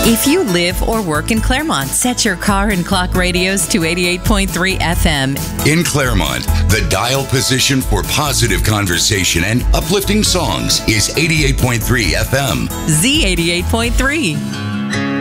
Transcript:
If you live or work in Claremont, set your car and clock radios to 88.3 FM. In Claremont, the dial position for positive conversation and uplifting songs is 88.3 FM. Z88.3.